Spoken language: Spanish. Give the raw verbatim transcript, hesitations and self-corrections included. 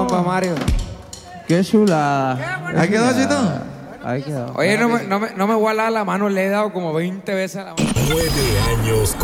compa Mario. Qué chulada. ¿Ahí quedó, Chito? Ahí quedó. Oye, no me, no, me, no me voy a lavar la mano, le he dado como veinte veces a la mano. Nueve años